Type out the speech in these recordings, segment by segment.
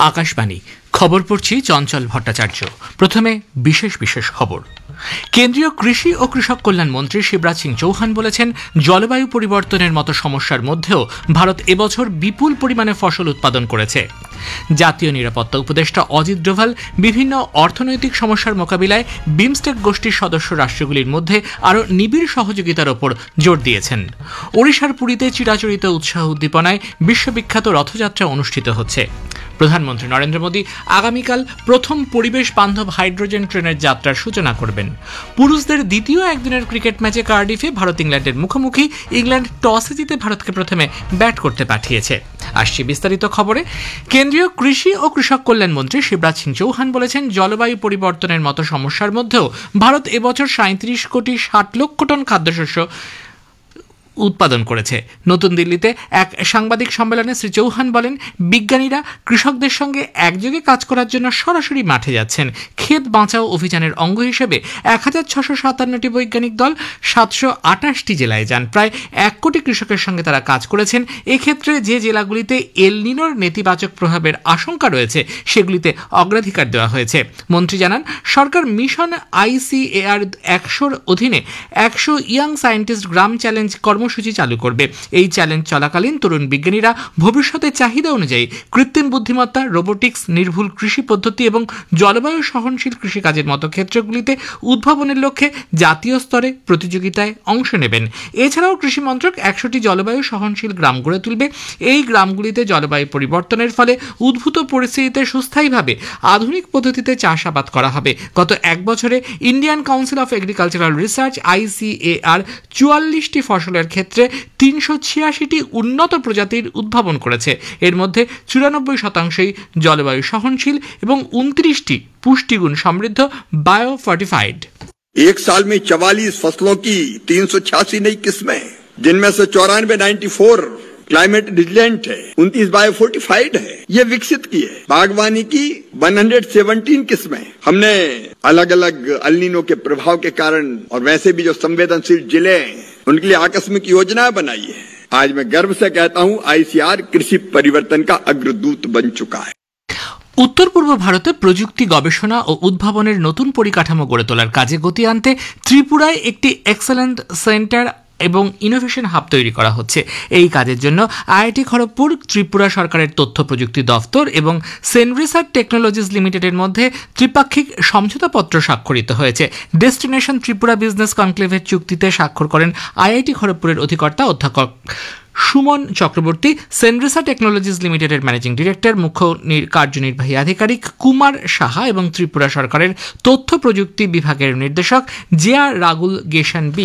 আকাশবাণী খবর পড়ছি চঞ্চল ভট্টাচার্য। প্রথমে বিশেষ বিশেষ খবর। কেন্দ্রীয় কৃষি ও কৃষক কল্যাণ মন্ত্রী শিবরাজ সিং চৌহান বলেছেন, জলবায়ু পরিবর্তনের মতো সমস্যার মধ্যেও ভারত এবছর বিপুল পরিমাণে ফসল উৎপাদন করেছে। জাতীয় নিরাপত্তা উপদেষ্টা অজিত ডোভাল বিভিন্ন অর্থনৈতিক সমস্যার মোকাবিলায় বিমস্টেক গোষ্ঠীর সদস্য রাষ্ট্রগুলির মধ্যে আরও নিবিড় সহযোগিতার ওপর জোর দিয়েছেন। ওড়িশার পুরীতে চিরাচরিত উৎসাহ উদ্দীপনায় বিশ্ববিখ্যাত রথযাত্রা অনুষ্ঠিত হচ্ছে। প্রধানমন্ত্রী নরেন্দ্র মোদী আগামীকাল প্রথম পরিবেশ বান্ধব হাইড্রোজেন ট্রেনের যাত্রার সূচনা করবেন। পুরুষদের দ্বিতীয় একদিনের ক্রিকেট ম্যাচে কার্ডিফে ভারত ইংল্যান্ডের মুখোমুখি। ইংল্যান্ড টসে জিতে ভারতকে প্রথমে ব্যাট করতে পাঠিয়েছে। আসছি বিস্তারিত খবরে। কেন্দ্রীয় কৃষি ও কৃষক কল্যাণ মন্ত্রী শিবরাজ সিং চৌহান বলেছেন, জলবায়ু পরিবর্তনের মতো সমস্যার মধ্যেও ভারত এবছর 37,60,00,000 টন খাদ্যশস্য উৎপাদন করেছে। নতুন দিল্লিতে এক সাংবাদিক সম্মেলনে শ্রী চৌহান বলেন, বিজ্ঞানীরা কৃষকদের সঙ্গে একযোগে কাজ করার জন্য সরাসরি মাঠে যাচ্ছেন। ক্ষেত বাঁচাও অভিযানের অঙ্গ হিসেবে 1657টি বৈজ্ঞানিক দল 728টি জেলায় যান। প্রায় 1 কোটি কৃষকের সঙ্গে তারা কাজ করেছেন। এক্ষেত্রে যে জেলাগুলিতে এল নিনোর নেতিবাচক প্রভাবের আশঙ্কা রয়েছে সেগুলিতে অগ্রাধিকার দেওয়া হয়েছে। মন্ত্রী জানান, সরকার মিশন ICAR 100-র অধীনে 100 ইয়াং সায়েন্টিস্ট গ্রাম চ্যালেঞ্জ কর্মসূচি চালু করবে। এই চ্যালেঞ্জ চলাকালীন তরুণ বিজ্ঞানীরা ভবিষ্যতের চাহিদা অনুযায়ী কৃত্রিম বুদ্ধিমত্তা, রোবোটিক্স, নির্ভুল কৃষি পদ্ধতি এবং জলবায়ু সহনশীল কৃষিকাজের মতো ক্ষেত্রগুলিতে উদ্ভাবনের লক্ষ্যে জাতীয় স্তরে প্রতিযোগিতায় অংশ নেবেন। এছাড়াও কৃষি মন্ত্রক 100টি জলবায়ু সহনশীল গ্রাম গড়ে তুলবে। এই গ্রামগুলিতে জলবায়ু পরিবর্তনের ফলে উদ্ভূত পরিস্থিতিতে সুস্থায়ীভাবে আধুনিক পদ্ধতিতে চাষাবাদ করা হবে। গত 1 বছরে Indian council of agricultural research ICAR 44টি ফসলের ক্ষেত্রে 386টি উন্নত প্রজাতির উদ্ভাবন করেছে। এর মধ্যে 94%ই জলবায়ু সহনশীল এবং 29টি পুষ্টিগুণ সমৃদ্ধ बायो फर्टिफाइड। एक साल में 44 फसलों की 386 नई किस्में, जिनमें से 94 क्लाइमेट रिजिलेंट है, 29 बायो फोर्टिफाइड है, ये विकसित की है। बागवानी की 117 किस्में हमने अलग अलग अल्नीनो के प्रभाव के कारण और वैसे भी जो संवेदनशील जिले हैं उनके लिए आकस्मिक योजना बनाई है। आज मैं गर्व से कहता हूँ, ICAR कृषि परिवर्तन का अग्रदूत बन चुका है। উত্তর পূর্ব ভারতে প্রযুক্তি গবেষণা ও উদ্ভাবনের নতুন পরিকাঠামো গড়ে তোলার কাজে গতি আনতে ত্রিপুরায় একটি এক্সেলেন্ট সেন্টার এবং ইনোভেশন হাব তৈরি করা হচ্ছে। এই কাজের জন্য IIT খড়গপুর, ত্রিপুরা সরকারের তথ্য প্রযুক্তি দফতর এবং সেনরিসার্চ টেকনোলজিস লিমিটেডের মধ্যে ত্রিপাক্ষিক সমঝোতাপত্র স্বাক্ষরিত হয়েছে। ডেস্টিনেশন ত্রিপুরা বিজনেস কনক্লেভের চুক্তিতে স্বাক্ষর করেন IIT খড়গপুরের অধিকর্তা অধ্যাপক সুমন চক্রবর্তী, সেনরিসা টেকনোলজিস লিমিটেডের ম্যানেজিং ডিরেক্টর, মুখ্য কার্যনির্বাহী আধিকারিক কুমার সাহা এবং ত্রিপুরা সরকারের তথ্য প্রযুক্তি বিভাগের নির্দেশক জেয়া রাগুল গেশন বি।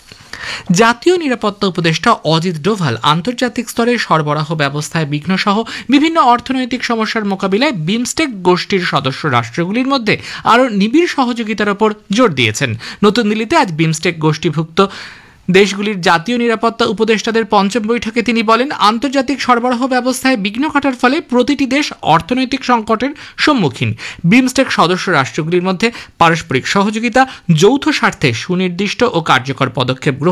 জাতীয় নিরাপত্তা উপদেষ্টা অজিত ডোভাল আন্তর্জাতিক স্তরে সরবরাহ ব্যবস্থায় বিঘ্নসহ বিভিন্ন অর্থনৈতিক সমস্যার মোকাবিলায় বিমস্টেক গোষ্ঠীর সদস্য রাষ্ট্রগুলির মধ্যে আরও নিবিড় সহযোগিতার ওপর জোর দিয়েছেন। নতুন দিল্লিতে আজ বিমস্টেক গোষ্ঠীভুক্ত দেশগুলির জাতীয় নিরাপত্তা উপদেষ্টাদের 5ম বৈঠকে তিনি বলেন, আন্তর্জাতিক সরবরাহ ব্যবস্থায় বিঘ্ন ঘটার ফলে প্রতিটি দেশ অর্থনৈতিক সংকটের সম্মুখীন। বিমস্টেক সদস্য রাষ্ট্রগুলির মধ্যে পারস্পরিক সহযোগিতা, যৌথ স্বার্থে সুনির্দিষ্ট ও কার্যকর পদক্ষেপ